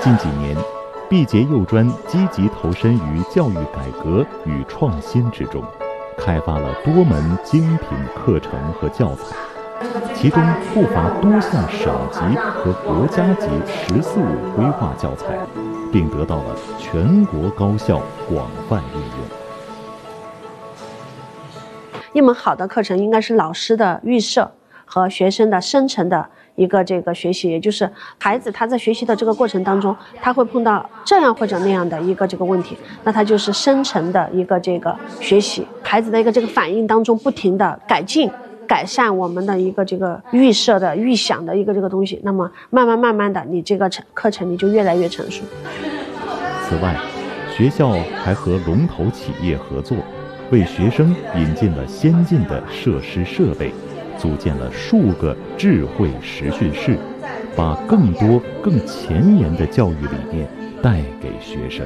近几年，毕节幼专积极投身于教育改革与创新之中，开发了多门精品课程和教材，其中不乏多项省级和国家级“14·5”规划教材，并得到了全国高校广泛应用。 一门好的课程应该是老师的预设和学生的深层的一个学习，也就是孩子他在学习的这个过程当中，他会碰到这样或者那样的一个问题，那他就是深层的一个学习，孩子的一个反应当中不停的改进改善我们的一个预设的预想的一个东西，那么慢慢的你这个课程你就越来越成熟。 此外，学校还和龙头企业合作，为学生引进了先进的设施设备，组建了数个智慧实训室，把更多更前沿的教育理念带给学生。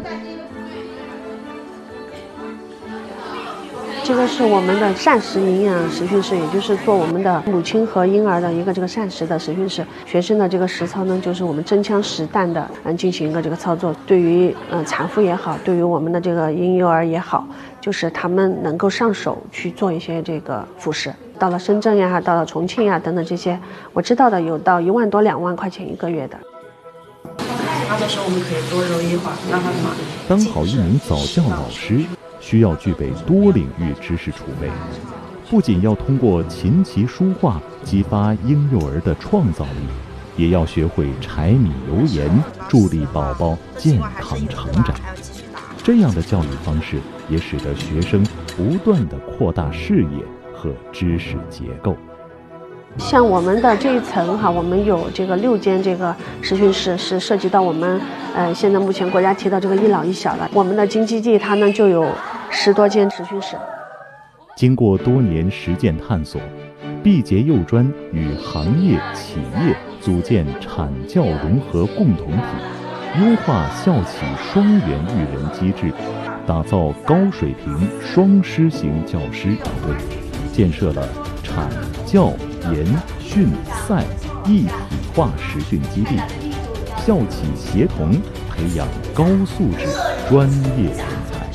这个是我们的膳食营养实训室，也就是做我们的母亲和婴儿的一个膳食的实训室。学生的实操呢，就是我们真枪实弹的进行一个操作。对于产妇也好，对于我们的婴幼儿也好，就是他们能够上手去做一些辅食。到了深圳呀，到了重庆呀等等这些，我知道的有到1万多2万块钱一个月的。 他的时候我们可以多揉一会儿，让他嘛。 当好一名早教老师，需要具备多领域知识储备，不仅要通过琴棋书画激发婴幼儿的创造力，也要学会柴米油盐，助力宝宝健康成长。这样的教育方式也使得学生不断地扩大视野和知识结构。 像我们的这一层我们有6间实训室，是涉及到我们现在目前国家提到一老一小的。我们的京基地它呢就有10多间实训室。 经过多年实践探索，毕节幼专与行业企业组建产教融合共同体，优化校企双元育人机制，打造高水平双师型教师团队，建设了产教研训赛一体化实训基地，校企协同培养高素质专业人才。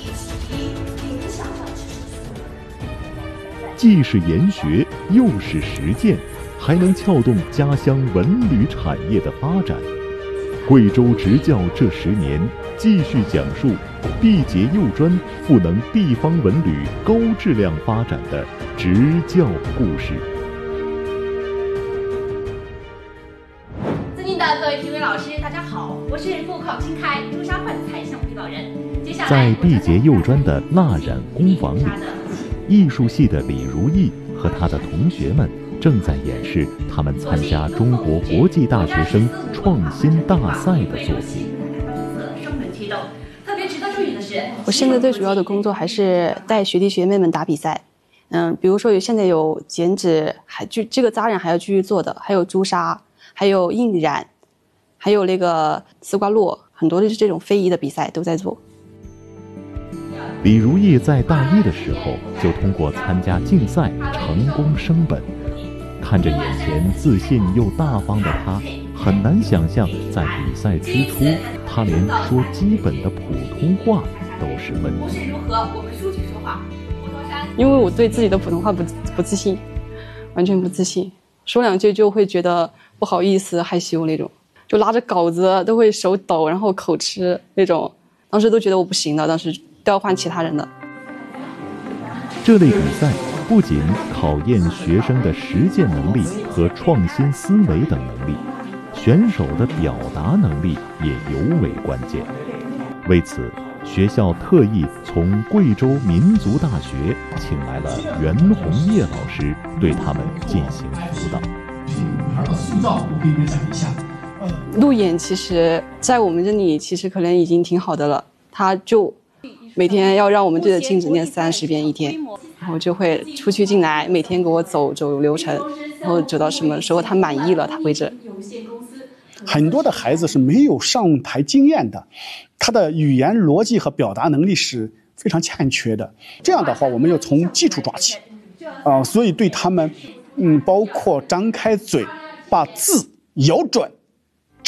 既是研学，又是实践，还能撬动家乡文旅产业的发展。贵州执教这10年，继续讲述毕节幼专赋能地方文旅高质量发展的执教故事。 尊敬的各位评委老师，大家好，我是赴考新开朱砂幻彩项目主导人。接下来， 在毕节幼专的蜡染工坊里，艺术系的李如意和他的同学们正在演示他们参加中国国际大学生创新大赛的作品。 特别值得注意的是， 我现在最主要的工作还是带学弟学妹们打比赛。比如说现在有剪纸，这个扎染还要继续做的，还有朱砂，还有印染，还有那个丝瓜络，很多的这种非遗的比赛都在做。 李如意在大1的时候就通过参加竞赛成功升本，看着眼前自信又大方的他，很难想象在比赛之初，他连说基本的普通话都是问题。 如何？我们书去说话。 因为我对自己的普通话不自信，完全不自信，说2句就会觉得不好意思、害羞那种，就拉着稿子都会手抖，然后口吃那种，当时都觉得我不行了，当时都要换其他人的。 这类比赛不仅考验学生的实践能力和创新思维等能力，选手的表达能力也尤为关键。为此，学校特意从贵州民族大学请来了袁红叶老师，对他们进行辅导。 女孩的塑造，我给你们讲一下。 路演其实在我们这里其实可能已经挺好的了，他就每天要让我们对着镜子念30遍一天，然后就会出去进来，每天给我走流程，然后走到什么时候他满意了，他为止。 很多的孩子是没有上台经验的，他的语言逻辑和表达能力是非常欠缺的。这样的话，我们要从基础抓起，所以对他们，包括张开嘴，把字咬准。